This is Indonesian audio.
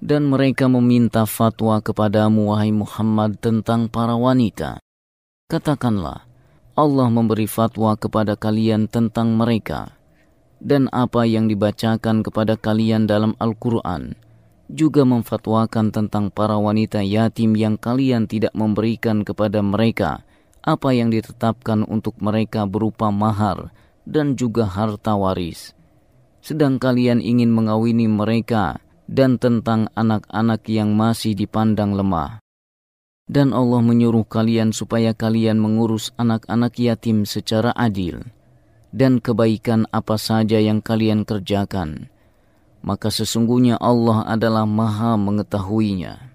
Dan mereka meminta fatwa kepadamu, wahai Muhammad, tentang para wanita. Katakanlah, Allah memberi fatwa kepada kalian tentang mereka. Dan apa yang dibacakan kepada kalian dalam Al-Quran juga memfatwakan tentang para wanita yatim yang kalian tidak memberikan kepada mereka apa yang ditetapkan untuk mereka berupa mahar dan juga harta waris. Sedang kalian ingin mengawini mereka, dan tentang anak-anak yang masih dipandang lemah. Dan Allah menyuruh kalian supaya kalian mengurus anak-anak yatim secara adil, dan kebaikan apa saja yang kalian kerjakan, maka sesungguhnya Allah adalah Maha mengetahuinya.